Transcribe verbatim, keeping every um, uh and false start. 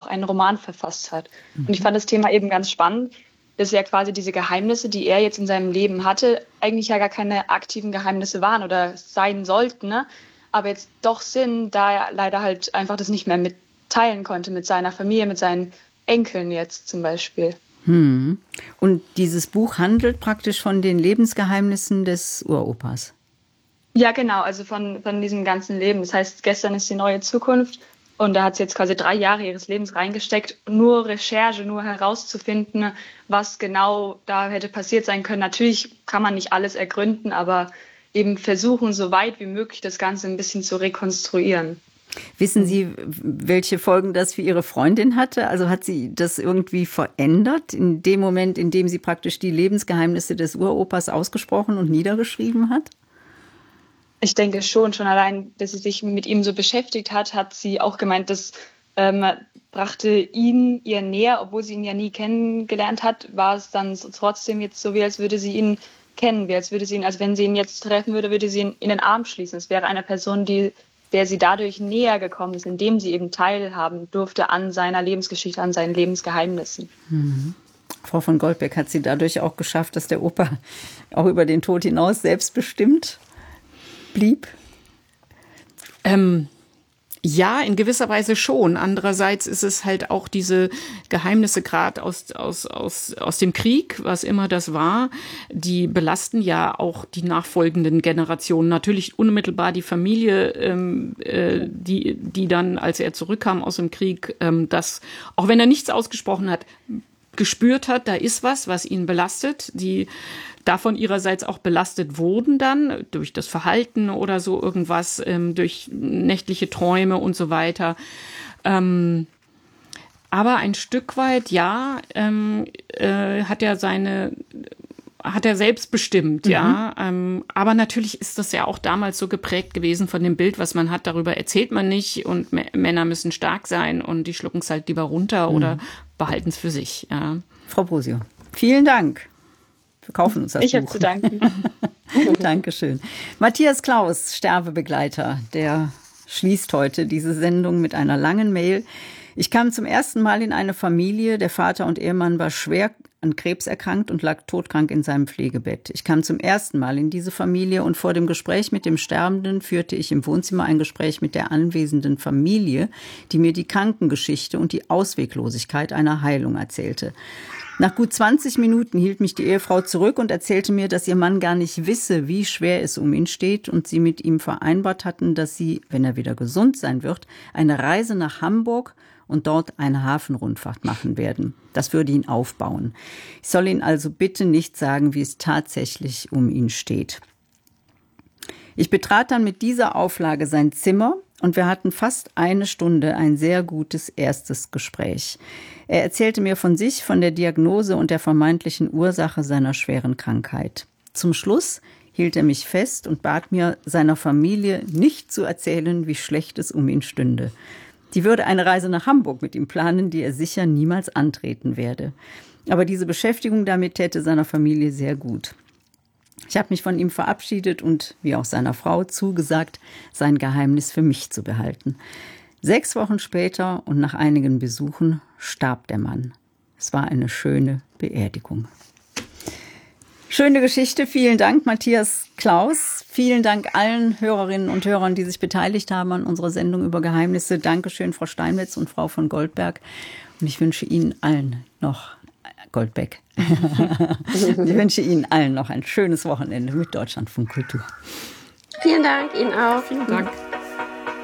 einen Roman verfasst hat. Mhm. Und ich fand das Thema eben ganz spannend, dass ja quasi diese Geheimnisse, die er jetzt in seinem Leben hatte, eigentlich ja gar keine aktiven Geheimnisse waren oder sein sollten, ne? Aber jetzt doch sind, da er leider halt einfach das nicht mehr mitteilen konnte mit seiner Familie, mit seinen Enkeln jetzt zum Beispiel. Hm. Und dieses Buch handelt praktisch von den Lebensgeheimnissen des Uropas. Ja, genau, also von, von diesem ganzen Leben. Das heißt, gestern ist die neue Zukunft und da hat sie jetzt quasi drei Jahre ihres Lebens reingesteckt, nur Recherche, nur herauszufinden, was genau da hätte passiert sein können. Natürlich kann man nicht alles ergründen, aber eben versuchen, so weit wie möglich das Ganze ein bisschen zu rekonstruieren. Wissen Sie, welche Folgen das für Ihre Freundin hatte? Also hat sie das irgendwie verändert in dem Moment, in dem sie praktisch die Lebensgeheimnisse des Uropas ausgesprochen und niedergeschrieben hat? Ich denke schon, schon allein, dass sie sich mit ihm so beschäftigt hat, hat sie auch gemeint, das ähm, brachte ihn ihr näher, obwohl sie ihn ja nie kennengelernt hat, war es dann so, trotzdem jetzt so, wie als würde sie ihn kennen, wie als würde sie ihn, als wenn sie ihn jetzt treffen würde, würde sie ihn in den Arm schließen. Es wäre eine Person, die der sie dadurch näher gekommen ist, indem sie eben teilhaben durfte an seiner Lebensgeschichte, an seinen Lebensgeheimnissen. Mhm. Frau von Goldbeck, hat sie dadurch auch geschafft, dass der Opa auch über den Tod hinaus selbstbestimmt blieb? Ähm, ja, in gewisser Weise schon. Andererseits ist es halt auch diese Geheimnisse gerade aus, aus, aus, aus dem Krieg, was immer das war, die belasten ja auch die nachfolgenden Generationen. Natürlich unmittelbar die Familie, ähm, äh, die, die dann, als er zurückkam aus dem Krieg, ähm, das, auch wenn er nichts ausgesprochen hat, gespürt hat, da ist was, was ihn belastet, die davon ihrerseits auch belastet wurden dann durch das Verhalten oder so irgendwas, ähm, durch nächtliche Träume und so weiter. Ähm, aber ein Stück weit, ja, ähm, äh, hat er seine, hat er selbst bestimmt, mhm. ja. Ähm, aber natürlich ist das ja auch damals so geprägt gewesen von dem Bild, was man hat, darüber erzählt man nicht und M- Männer müssen stark sein und die schlucken es halt lieber runter mhm. oder behalten es für sich. Ja. Frau Brosio, vielen Dank. Wir kaufen uns das ich Buch. Ich habe zu danken. Dankeschön. Matthias Klaus, Sterbebegleiter, der schließt heute diese Sendung mit einer langen Mail. Ich kam zum ersten Mal in eine Familie. Der Vater und Ehemann war schwer an Krebs erkrankt und lag todkrank in seinem Pflegebett. Ich kam zum ersten Mal in diese Familie und vor dem Gespräch mit dem Sterbenden führte ich im Wohnzimmer ein Gespräch mit der anwesenden Familie, die mir die Krankengeschichte und die Ausweglosigkeit einer Heilung erzählte. Nach gut zwanzig Minuten hielt mich die Ehefrau zurück und erzählte mir, dass ihr Mann gar nicht wisse, wie schwer es um ihn steht und sie mit ihm vereinbart hatten, dass sie, wenn er wieder gesund sein wird, eine Reise nach Hamburg und dort eine Hafenrundfahrt machen werden. Das würde ihn aufbauen. Ich soll ihn also bitte nicht sagen, wie es tatsächlich um ihn steht. Ich betrat dann mit dieser Auflage sein Zimmer und wir hatten fast eine Stunde ein sehr gutes erstes Gespräch. Er erzählte mir von sich, von der Diagnose und der vermeintlichen Ursache seiner schweren Krankheit. Zum Schluss hielt er mich fest und bat mir, seiner Familie nicht zu erzählen, wie schlecht es um ihn stünde. Die würde eine Reise nach Hamburg mit ihm planen, die er sicher niemals antreten werde. Aber diese Beschäftigung damit täte seiner Familie sehr gut. Ich habe mich von ihm verabschiedet und, wie auch seiner Frau, zugesagt, sein Geheimnis für mich zu behalten. Sechs Wochen später und nach einigen Besuchen starb der Mann. Es war eine schöne Beerdigung. Schöne Geschichte. Vielen Dank, Matthias Klaus. Vielen Dank allen Hörerinnen und Hörern, die sich beteiligt haben an unserer Sendung über Geheimnisse. Dankeschön, Frau Steinmetz und Frau von Goldberg. Und ich wünsche Ihnen allen noch, Goldbeck, ich wünsche Ihnen allen noch ein schönes Wochenende mit Deutschlandfunk Kultur. Vielen Dank, Ihnen auch. Vielen Dank.